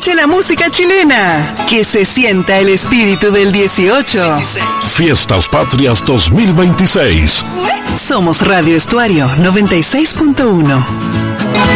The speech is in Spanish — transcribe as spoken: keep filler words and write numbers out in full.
escuche la música chilena, que se sienta el espíritu del dieciocho. Fiestas Patrias dos mil veintiséis. Somos Radio Estuario noventa y seis punto uno.